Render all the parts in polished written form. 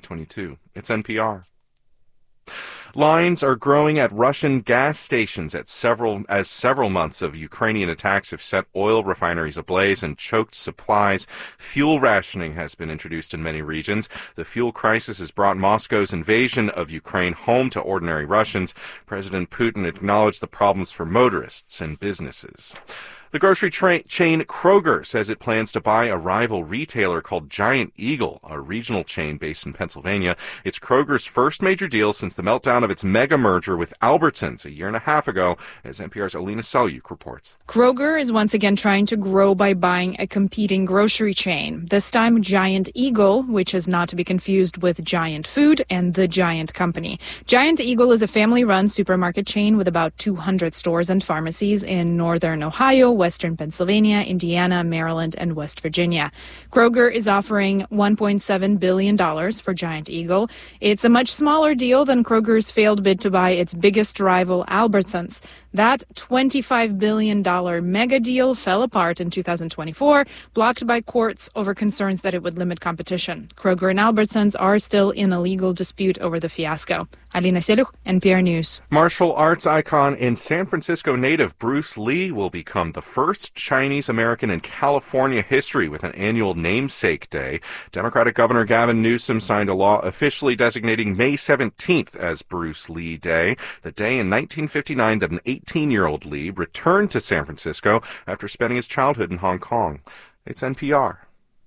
2022. It's NPR. Lines are growing at Russian gas stations as several months of Ukrainian attacks have set oil refineries ablaze and choked supplies. Fuel rationing has been introduced in many regions. The fuel crisis has brought Moscow's invasion of Ukraine home to ordinary Russians. President Putin acknowledged the problems for motorists and businesses. The grocery chain Kroger says it plans to buy a rival retailer called Giant Eagle, a regional chain based in Pennsylvania. It's Kroger's first major deal since the meltdown of its mega merger with Albertsons a year and a half ago, as NPR's Alina Selyuk reports. Kroger is once again trying to grow by buying a competing grocery chain. This time Giant Eagle, which is not to be confused with Giant Food and the Giant Company. Giant Eagle is a family-run supermarket chain with about 200 stores and pharmacies in northern Ohio, western Pennsylvania, Indiana, Maryland, and West Virginia. Kroger is offering $1.7 billion for Giant Eagle. It's a much smaller deal than Kroger's failed bid to buy its biggest rival, Albertsons. That $25 billion mega deal fell apart in 2024, blocked by courts over concerns that it would limit competition. Kroger and Albertsons are still in a legal dispute over the fiasco. Alina Selyuk, NPR News. Martial arts icon and San Francisco native Bruce Lee will become the first Chinese American in California history with an annual namesake day. Democratic Governor Gavin Newsom signed a law officially designating May 17th as Bruce Lee Day, the day in 1959 that an 18-year-old Lee returned to San Francisco after spending his childhood in Hong Kong. It's NPR.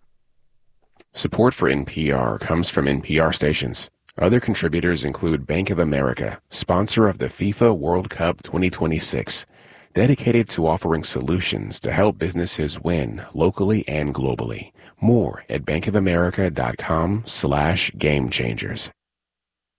Support for NPR comes from NPR stations. Other contributors include Bank of America, sponsor of the FIFA World Cup 2026, dedicated to offering solutions to help businesses win locally and globally. More at bankofamerica.com/gamechangers.